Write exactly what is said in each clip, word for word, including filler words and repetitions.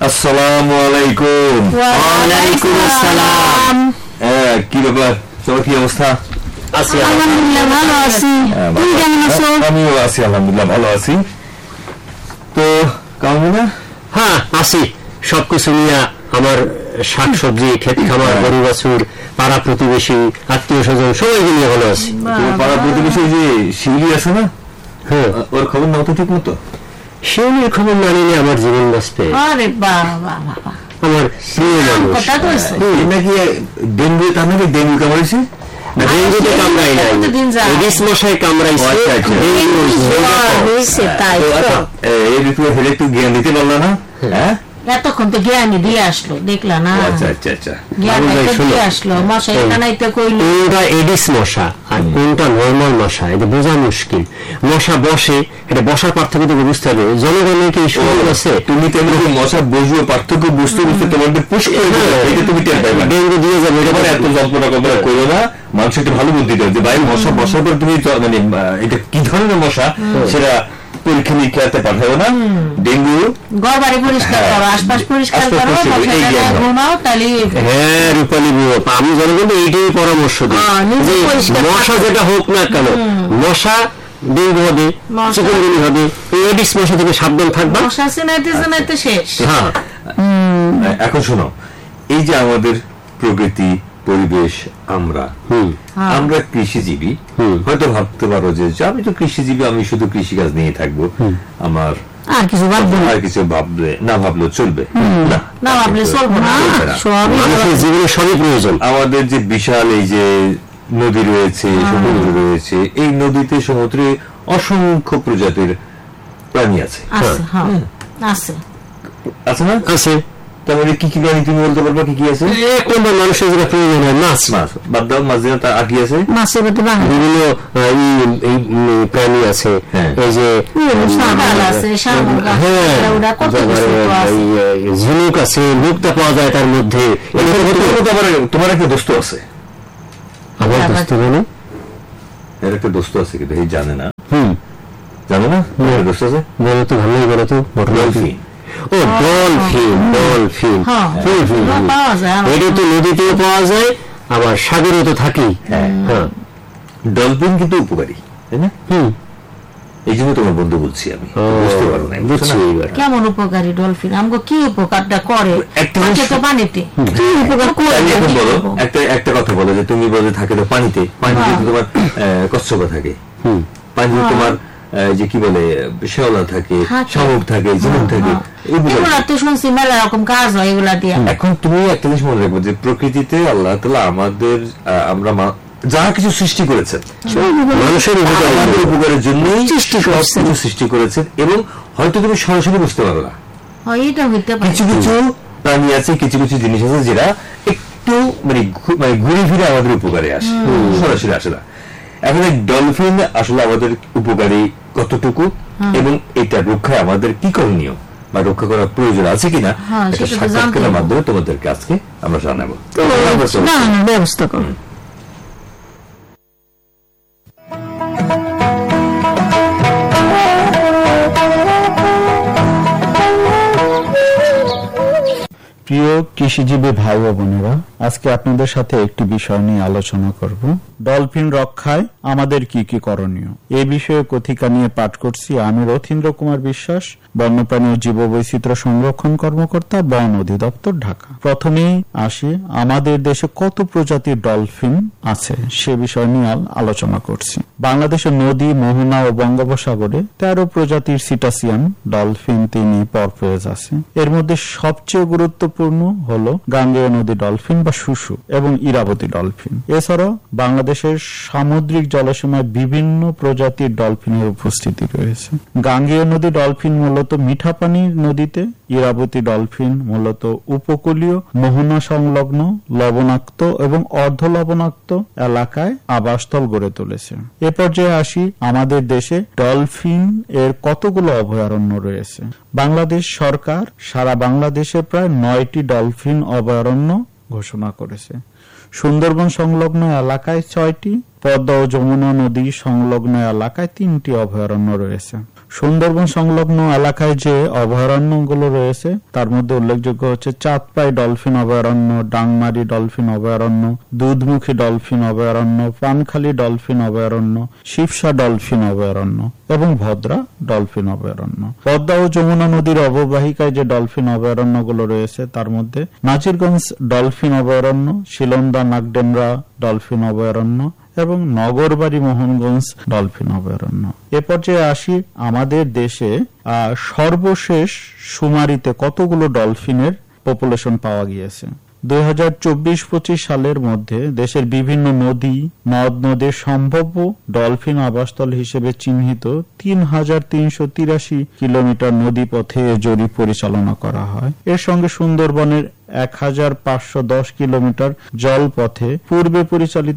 আসসালামু আলাইকুম। ওয়ালাইকুম আসসালাম। হ্যাঁ, কি ব্যাপার, সবার কি অবস্থা? আছি আলহামদুলিল্লাহ, ভালো আছি। তুমি কেমন আছো? আমিও আছি আলহামদুলিল্লাহ, ভালো আছি। তো কামনা? হ্যাঁ আছি, সবকিছু নিয়ে আমার শাক সবজি, ক্ষেত খামার, গরু বাছুর, পাড়া প্রতিবেশী, আত্মীয় স্বজন সবাইকে নিয়ে ভালো আছি। পাড়া প্রতিবেশী যে শিউলি আছে না, হ্যাঁ, ওর খবর নাও তো ঠিক মতো। শিউলির খবর না নিলে আমার জীবন বাঁচবে। আরে বাবা বাবা, আমার প্রিয় মানুষ। কথা কইছো নাকি ডেঙ্গু, তার নাকি ডেঙ্গু কামড়েছে? ডেঙ্গুতে কামড়াই নাই, এডিস মশাই কামড়াইছে। এই বিষয়ে হেলে একটু জ্ঞান দিতে পারলো না? হ্যাঁ, এতক্ষণ তো জ্ঞানী দিয়ে আসলো, দেখলা না? আচ্ছা আচ্ছা আচ্ছা, জ্ঞান দিয়ে আসলো, মশাই কানাইতে কইলো কোনটা এডিস মশা আর কোনটা নরমাল মশা এটা বোঝা মুশকিল। মশা বসে, এটা বসার পার্থক্য থেকে বুঝতে হবে। জনগণের কি সুযোগ আছে? তুমি তেমনি মশা বসবো, পার্থক্য বুঝতে বুঝতে তোমাদের পুষ্প তুমি টের পাইবা। ডেঙ্গু দিয়ে যাবে, এটা এত যন্ত্রণা কল্পনা করো না। মানুষ একটা ভালো বুদ্ধি দেয় যে ভাই মশা বসার পর তুমি মানে এটা কি ধরনের মশা সেটা পরীক্ষা নিরীক্ষাতে পাঠাবো না। ডেঙ্গু ঘর বাড়ি পরিষ্কার করো, আশপাশ পরিষ্কার করো, ঘুমাও, তাহলে হ্যাঁ রূপালী বুয়ো। আমি জনগণকে এইটাই পরামর্শ দিই, মশা যেটা হোক না কেন, মশা ডেঙ্গু হবে, চিকুনগুনি হবে, এডিস মশা থেকে সাবধান থাকবা। মশা চেনাইতে চেনাইতে শেষ। হ্যাঁ, এখন শোনো, এই যে আমাদের প্রকৃতি, পরিবেশ, আমরা আমরা কৃষিজীবী, হয়তো ভাবতে পারো যে আমি তো কৃষিজীবী, আমি শুধু কৃষিকাজ নিয়ে থাকবো, আমার আর কিছু ভাববো না, আর কিছু ভাবলে না ভাবলেও চলবে না, না ভাবলে চলবে না। মানুষের জীবনে সবই প্রয়োজন। আমাদের যে বিশাল এই যে নদী রয়েছে, সমুদ্র রয়েছে, এই নদীতে সমুদ্রে অসংখ্য প্রজাতির প্রাণী আছে। আছে আছে না? আছে। তাহলে কি কি প্রাণী তুমি বলতে পারবা? কি কি আছে? এক নম্বর মানুষের যেটা প্রয়োজন হয় মাছ। মাছ বাদ দাও, মাছ দিয়ে তার আর কি আছে? মাছের মধ্যে বিভিন্ন এই প্রাণী আছে, এই যে ঝিনুক আছে, মুক্তা পাওয়া যায় তার মধ্যে। তোমার একটা দোস্ত আছে? আমার দোস্ত মানে এর একটা দোস্ত আছে কিন্তু এই জানে না। হুম, জানো না? দোস্ত আছে, বলো তো, ভালোই বলো তো। ডলফিন। ও ডলফিন, ডলফিন এটা তো নদীতেও পাওয়া যায়, আবার সাগরে তো থাকেই। হ্যাঁ, ডলফিন কিন্তু উপকারী, তাই না? হুম, এই জন্য তোমার বন্ধু বলছি আমি, বুঝতে পারো না? বুঝছি। কেমন উপকারী ডলফিন? আমাকে কি উপকারটা করে? তো পানিতে কি উপকার করে? বলো একটা একটা কথা বলো, যে তুমি বলে থাকে তো পানিতে, পানিতে তোমার কচ্ছপ থাকে, পানিতে তোমার যে কি বলে শেওলা থাকে, শামুক থাকে, ঝিনুক থাকে, এগুলা তো শুনছি মেলা রকম কাজ হয় এগুলা দিয়ে। এখন তুমি একটা জিনিস মনে রাখবো যে প্রকৃতিতে আল্লাহ তাআলা আমাদের আমরা যা কিছু সৃষ্টি করেছেন মানুষের উপকারের জন্যই সবকিছু সৃষ্টি করেছেন, এবং হয়তো তুমি সরাসরি বুঝতে পারো না। কিছু কিছু প্রাণী আছে, কিছু কিছু জিনিস আছে যেটা একটু মানে মানে ঘুরে ফিরে আমাদের উপকারে আসে, সরাসরি আসে না। এখন এই ডলফিন আসলে আমাদের উপকারী কতটুকু এবং এটা রক্ষায় আমাদের কি করণীয় বা রক্ষা করার প্রয়োজন আছে কিনা, এটা সাক্ষাৎকারের মাধ্যমে তোমাদেরকে আজকে আমরা জানাবো। ব্যবস্থা করো। প্রিয় কৃষিজীবী ভাই ও বোনেরা, আজকে আপনাদের সাথে একটি বিষয় নিয়ে আলোচনা করব। ডলফিন রক্ষায় আমাদের কি কি করণীয়, এই বিষয়ে কথিকা নিয়ে পাঠ করছি আমি রথীন্দ্র কুমার বিশ্বাস, বন্যপ্রাণী ও জীববৈচিত্র্য সংরক্ষণ কর্মকর্তা, বন অধিদপ্তর, ঢাকা। প্রথমেই আসি, আমাদের দেশে কত প্রজাতির ডলফিন আছে সে বিষয় নিয়ে আলোচনা করছি। বাংলাদেশের নদী, মোহনা ও বঙ্গোপসাগরে তেরো প্রজাতির সিটাসিয়ান ডলফিন তিনি পরপেজ আছে। এর মধ্যে সবচেয়ে গুরুত্বপূর্ণ হল গাঙ্গেয় নদী ডলফিন বা শুশু এবং ইরাবতী ডলফিন। এছাড়াও বাংলাদেশের সামুদ্রিক জলসীমায় বিভিন্ন প্রজাতির ডলফিনের উপস্থিতি রয়েছে। গাঙ্গেয় নদী ডলফিন মূলত মিঠা পানির নদীতে, ইরাবতী ডলফিন মূলত উপকূলীয় মোহনা সংলগ্ন লবণাক্ত এবং অর্ধ লবণাক্ত এলাকায় আবাসস্থল গড়ে তুলেছে। এ পর্যায়ে আসি, আমাদের দেশে ডলফিন এর কতগুলো অভয়ারণ্য রয়েছে। বাংলাদেশ সরকার সারা বাংলাদেশে প্রায় নয়টি ডলফিন অভয়ারণ্য ঘোষণা করেছে। সুন্দরবন সংলগ্ন এলাকায় ছয়টি, পদ্মা ও যমুনা নদী সংলগ্ন এলাকায় তিনটি অভয়ারণ্য রয়েছে। সুন্দরবন সংলগ্ন এলাকায় যে অভয়ারণ্যগুলো রয়েছে তার মধ্যে উল্লেখযোগ্য হচ্ছে চাঁদপাই ডলফিন অভয়ারণ্য, ডাংমারি ডলফিন অভয়ারণ্য, দুধমুখী ডলফিন অভয়ারণ্য, পানখালী ডলফিন অভয়ারণ্য, শিবসা ডলফিন অভয়ারণ্য এবং ভদ্রা ডলফিন অভয়ারণ্য। পদ্মা ও যমুনা নদীর অববাহিকায় যে ডলফিন অভয়ারণ্যগুলো রয়েছে তার মধ্যে নাজিরগঞ্জ ডলফিন অভয়ারণ্য, শিলন্দা নাগডেমরা ডলফিন অভয়ারণ্য এবং নগরবাড়ি মোহনগঞ্জ ডলফিন অভয়ারণ্য। এ পর্যায়ে আসি আমাদের দেশে সর্বশেষ শুমারিতে কতগুলো ডলফিনের পপুলেশন পাওয়া গিয়েছে। দুই হাজার চব্বিশ পঁচিশ সালের মধ্যে দেশের বিভিন্ন নদী নদ নদীর সম্ভাব্য ডলফিন আবাসস্থল হিসেবে চিহ্নিত তিন হাজার তিনশো তিরাশি কিলোমিটার নদী পথে জরিপ পরিচালনা করা হয়। এর সঙ্গে সুন্দরবনের এক হাজার পাঁচশো দশ কিলোমিটার জলপথে পূর্বে পরিচালিত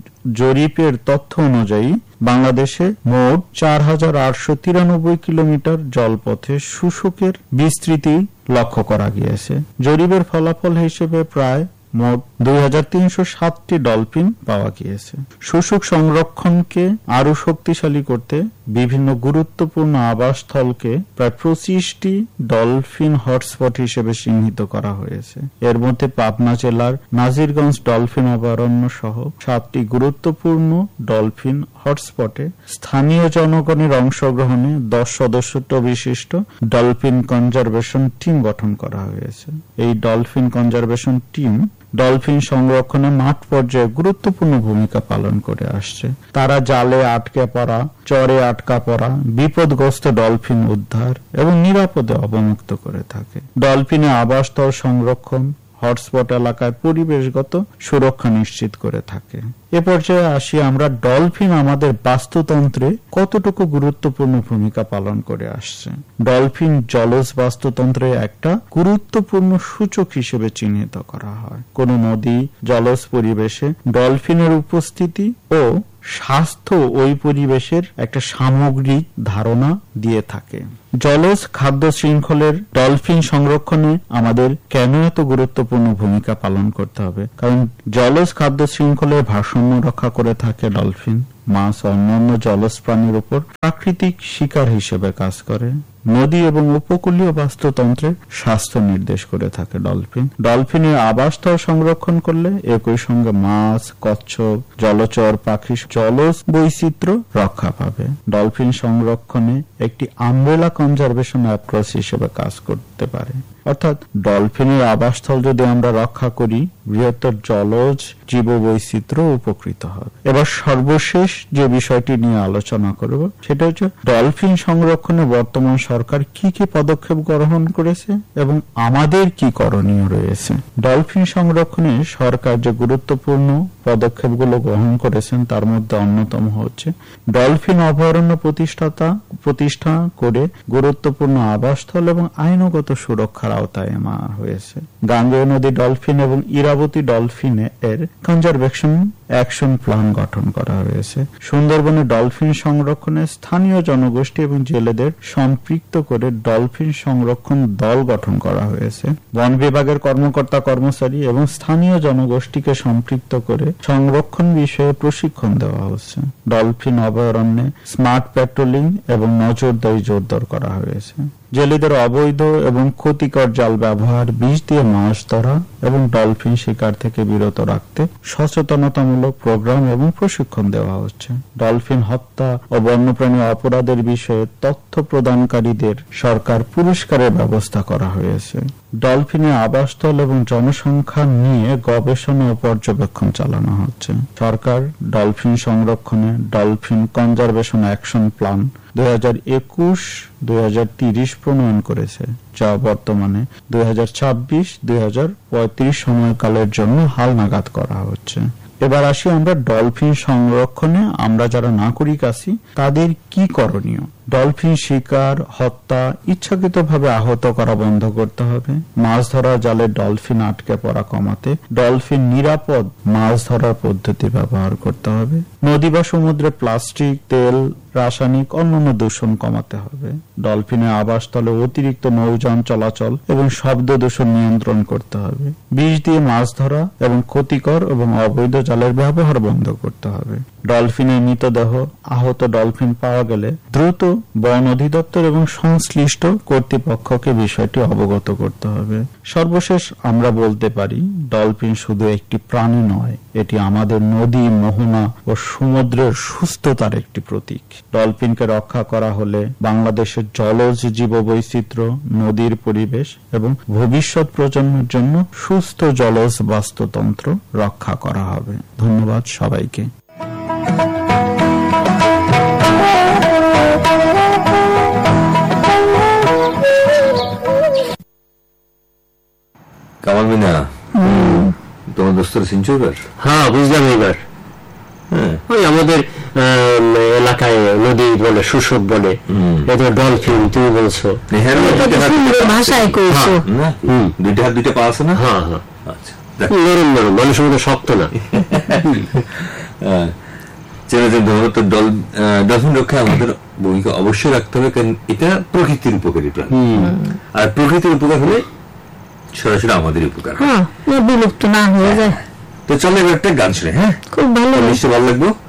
জরিপের তথ্য অনুযায়ী বাংলাদেশে মোট চার হাজার আটশো তিরানব্বই কিলোমিটার জলপথে শুশুকের বিস্তৃতি লক্ষ্য করা গিয়েছে। জরিপের ফলাফল হিসেবে প্রায় মোট দুই হাজার তিনশো সাতটি ডলফিন পাওয়া গিয়েছে। শুশুক সংরক্ষণকে আরো শক্তিশালী করতে বিভিন্ন গুরুত্বপূর্ণ আবাসস্থলকে প্রায় পঁচিশটি ডলফিন হটস্পট হিসেবে চিহ্নিত করা হয়েছে। এর মধ্যে পাবনা জেলার নাজিরগঞ্জ ডলফিন অভয়ারণ্য সহ সাতটি গুরুত্বপূর্ণ ডলফিন হটস্পটে স্থানীয় জনগণের অংশগ্রহণে দশ সদস্য বিশিষ্ট ডলফিন কনজারভেশন টিম গঠন করা হয়েছে। এই ডলফিন কনজারভেশন টিম ডলফিন সংরক্ষণে মাঠ পর্যায়ে গুরুত্বপূর্ণ ভূমিকা পালন করে আসছে। তারা জালে আটকে পড়া, চরে আটকা পড়া, বিপদগ্রস্ত ডলফিন উদ্ধার এবং নিরাপদে অবমুক্ত করে থাকে। ডলফিনের আবাসস্থল সংরক্ষণ হটস্পট এলাকায় পরিবেশগত সুরক্ষা নিশ্চিত করে থাকে। এ পর্যায়ে আসি আমরা ডলফিন আমাদের বাস্তুতন্ত্রে কতটুকু গুরুত্বপূর্ণ ভূমিকা পালন করে আসছে। ডলফিন জলজ বাস্তুতন্ত্রে একটা গুরুত্বপূর্ণ সূচক হিসেবে চিহ্নিত করা হয়। কোন নদী জলজ পরিবেশে ডলফিনের উপস্থিতি ও স্বাস্থ্য ওই পরিবেশের একটা সামগ্রিক ধারণা দিয়ে থাকে। জলজ খাদ্য শৃঙ্খলের ডলফিন সংরক্ষণে আমাদের কেন এত গুরুত্বপূর্ণ ভূমিকা পালন করতে হবে? কারণ জলজ খাদ্য শৃঙ্খলের ভারসাম্য রক্ষা করে থাকে ডলফিন। মাছ অন্যান্য জলজ প্রাণীর উপর প্রাকৃতিক শিকার হিসেবে কাজ করে। নদী এবং উপকূলীয় বাস্তুতন্ত্রের স্বাস্থ্য নির্দেশ করে থাকে ডলফিন। ডলফিনের আবাসস্থল সংরক্ষণ করলে একই সঙ্গে মাছ, কচ্ছপ, জলচর পাখি জলজ বৈচিত্র্য রক্ষা পাবে। ডলফিন সংরক্ষণে একটি আমব্রেলা কনজারভেশন অ্যাপ্রোচ হিসেবে কাজ করতে পারে। অর্থাৎ ডলফিনের আবাসস্থল যদি আমরা রক্ষা করি, বৃহত্তর জলজ জীব বৈচিত্র্য উপকৃত হবে। এবার সর্বশেষ যে বিষয়টি নিয়ে আলোচনা করব সেটা হচ্ছে ডলফিন সংরক্ষণে বর্তমান সরকার কি কি পদক্ষেপ গ্রহণ করেছে এবং আমাদের কি করণীয় রয়েছে। ডলফিন সংরক্ষণে সরকার যে গুরুত্বপূর্ণ পদক্ষেপগুলো গ্রহণ করেছেন তার মধ্যে অন্যতম হচ্ছে ডলফিন অভয়ারণ্য প্রতিষ্ঠাতা প্রতিষ্ঠা করে গুরুত্বপূর্ণ আবাসস্থল এবং আইনগত সুরক্ষার আওতায় আনা হয়েছে। গাঙ্গেয় নদী ডলফিন এবং ইরাবতী ডলফিন এর কনজারভেশন অ্যাকশন প্ল্যান গঠন করা হয়েছে। সুন্দরবনে ডলফিন সংরক্ষণে স্থানীয় জনগোষ্ঠী এবং জেলেদের সম্পৃক্ত করে ডলফিন সংরক্ষণ দল গঠন করা হয়েছে। বন বিভাগের কর্মকর্তা কর্মচারী এবং স্থানীয় জনগোষ্ঠীকে সম্পৃক্ত করে সংরক্ষণ বিষয়ে প্রশিক্ষণ দেওয়া হচ্ছে। ডলফিন অভয়ারণ্যে স্মার্ট প্যাট্রোলিং এবং নজরদারি জোরদার করা হয়েছে। জেলেদের অবৈধ এবং ক্ষতিকর জাল ব্যবহার, বিষ দিয়ে মাছ ধরা এবং ডলফিন শিকার থেকে বিরত রাখতে সচেতনতামূলক প্রোগ্রাম এবং প্রশিক্ষণ দেওয়া হচ্ছে। ডলফিন হত্যা ও বন্যপ্রাণী অপরাধের বিষয়ে তথ্য প্রদানকারীদের সরকার পুরস্কারের ব্যবস্থা করা হয়েছে। ডলফিনের আবাসস্থল এবং জনসংখ্যা নিয়ে গবেষণা ও পর্যবেক্ষণ চালানো হচ্ছে। সরকার ডলফিন সংরক্ষণে ডলফিন কনজারভেশন অ্যাকশন প্ল্যান দুই হাজার একুশ দুই হাজার তিরিশ প্রণয়ন করেছে, যা বর্তমানে দুই হাজার ছাব্বিশ দুই হাজার পঁয়ত্রিশ সময়কালের জন্য হালনাগাদ করা হচ্ছে। এবার আসি আমরা ডলফিন সংরক্ষণে আমরা যারা নাগরিক আছি তাদের কি করণীয়। ডলফিন শিকার, হত্যা, ইচ্ছাকৃতভাবে আহত করা বন্ধ করতে হবে। মাছ ধরা জালে ডলফিন আটকে পড়া কমাতে ডলফিন নিরাপদ মাছ ধরার পদ্ধতি ব্যবহার করতে হবে। নদী বা সমুদ্রে প্লাস্টিক, তেল, রাসায়নিক অন্যান্য দূষণ কমাতে হবে। ডলফিনের আবাসস্থলে অতিরিক্ত নৌযান চলাচল এবং শব্দ দূষণ নিয়ন্ত্রণ করতে হবে। বিষ দিয়ে মাছ ধরা এবং ক্ষতিকর এবং অবৈধ জালের ব্যবহার বন্ধ করতে হবে। ডলফিনের মৃতদেহ, আহত ডলফিন পাওয়া গেলে দ্রুত বন অধিদপ্তর এবং সংশ্লিষ্ট কর্তৃপক্ষকে বিষয়টি অবগত করতে হবে। সর্বশেষ আমরা বলতে পারি ডলফিন শুধু একটি প্রাণী নয়, এটি আমাদের নদী, মোহনা ও সমুদ্রের সুস্থতার একটি প্রতীক। ডলফিনকে রক্ষা করা হলে বাংলাদেশের জলজ জীববৈচিত্র্য, নদীর পরিবেশ এবং ভবিষ্যৎ প্রজন্মের জন্য সুস্থ জলজ বাস্তুতন্ত্র রক্ষা করা হবে। ধন্যবাদ সবাইকে। কামাল মিনা, তোমার দোস্তর চিনছো এবার? হ্যাঁ, বুঝলাম এবার। ওই আমাদের এলাকায় নদী বলে, সুসব বলে, এটা ডলফিন তুমি বলছো, ভাষায় কইছো। দুইটা হাত দুইটা পা আছে না? হ্যাঁ হ্যাঁ, আচ্ছা, নরম নরম, মানুষের মতো শক্ত না। ডলফিন রক্ষায় আমাদের ভূমিকা অবশ্যই রাখতে হবে, কারণ এটা প্রকৃতির উপকারী প্রাণী, আর প্রকৃতির উপকার হলে সরাসরি আমাদের উপকার, বিলুপ্ত না হয়ে যায়। তো চলো এবার একটা গান শুনে। হ্যাঁ, খুব ভালো, নিশ্চয় ভালো লাগবে।